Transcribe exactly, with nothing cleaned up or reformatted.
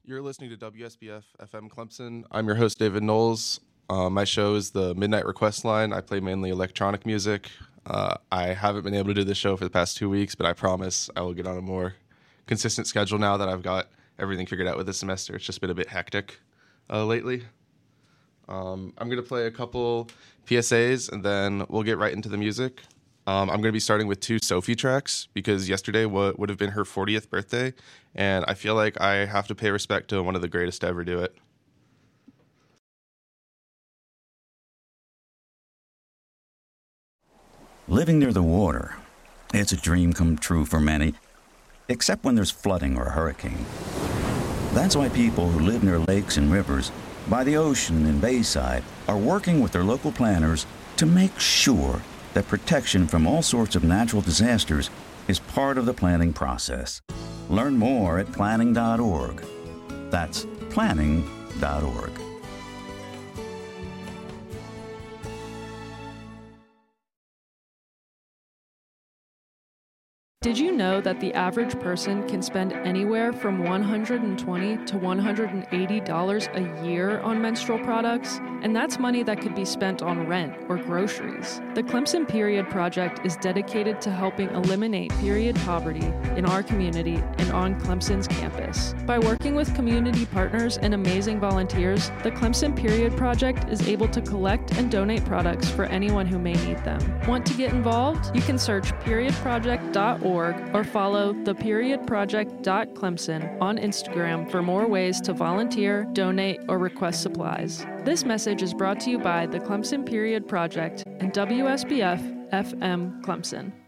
You're listening to W S B F F M Clemson. I'm your host, David Knowles. Uh, my show is the Midnight Request Line. I play mainly electronic music. Uh, I haven't been able to do this show for the past two weeks, but I promise I will get on a more consistent schedule now that I've got everything figured out with this semester. It's just been a bit hectic uh, lately. Um, I'm going to play a couple P S As, and then we'll get right into the music. Um, I'm going to be starting with two Sophie tracks because yesterday w- would have been her fortieth birthday, and I feel like I have to pay respect to one of the greatest to ever do it. Living near the water, it's a dream come true for many, except when there's flooding or a hurricane. That's why people who live near lakes and rivers, by the ocean and bayside, are working with their local planners to make sure that protection from all sorts of natural disasters is part of the planning process. Learn more at planning dot org. That's planning dot org. Did you know that the average person can spend anywhere from one hundred twenty dollars to one hundred eighty dollars a year on menstrual products? And that's money that could be spent on rent or groceries. The Clemson Period Project is dedicated to helping eliminate period poverty in our community and on Clemson's campus. By working with community partners and amazing volunteers, the Clemson Period Project is able to collect and donate products for anyone who may need them. Want to get involved? You can search period project dot org or follow the period project dot clemson on Instagram for more ways to volunteer, donate, or request supplies. This message is brought to you by the Clemson Period Project and W S B F F M Clemson.